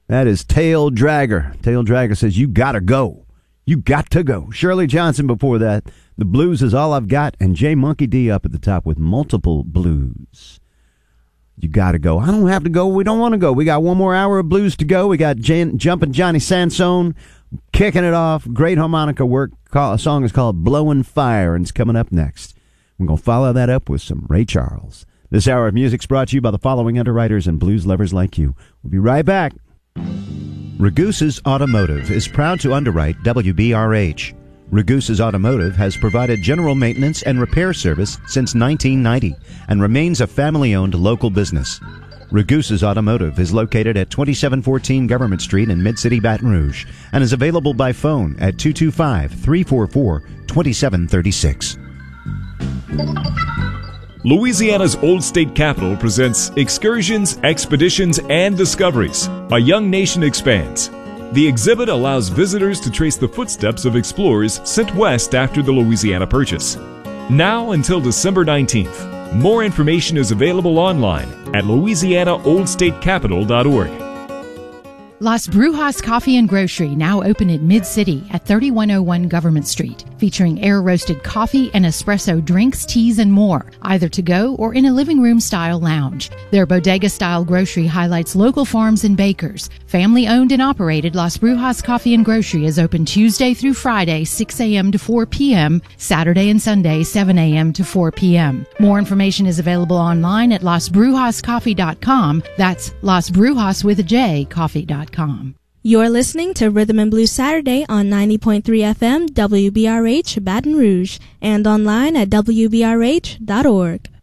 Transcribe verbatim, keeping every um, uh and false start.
That is Tail Dragger. Tail Dragger says, you gotta go. You got to go. Shirley Johnson before that. The Blues is All I've Got. And J Monkey D up at the top with Multiple Blues. You gotta go. I don't have to go. We don't want to go. We got one more hour of blues to go. We got Jan- Jumpin' Johnny Sansone kicking it off. Great harmonica work. A song is called Blowin' Fire, and it's coming up next. We're going to follow that up with some Ray Charles. This hour of music's brought to you by the following underwriters and blues lovers like you. We'll be right back. Ragusa's Automotive is proud to underwrite W B R H. Ragusa's Automotive has provided general maintenance and repair service since nineteen ninety and remains a family-owned local business. Ragusa's Automotive is located at twenty-seven fourteen Government Street in Mid-City, Baton Rouge, and is available by phone at two two five, three four four, two seven three six. Louisiana's Old State Capitol presents Excursions, Expeditions, and Discoveries. A Young Nation Expands. The exhibit allows visitors to trace the footsteps of explorers sent west after the Louisiana Purchase. Now until December nineteenth. More information is available online at louisiana old state capitol dot org. Las Brujas Coffee and Grocery, now open at Mid-City at thirty-one oh one Government Street, featuring air-roasted coffee and espresso drinks, teas, and more, either to go or in a living room-style lounge. Their bodega-style grocery highlights local farms and bakers. Family-owned and operated, Las Brujas Coffee and Grocery is open Tuesday through Friday, six a.m. to four p.m., Saturday and Sunday, seven a.m. to four p.m. More information is available online at las brujas coffee dot com. That's Las Brujas with a J, coffee dot com. You're listening to Rhythm and Blues Saturday on ninety point three F M W B R H Baton Rouge and online at w b r h dot org.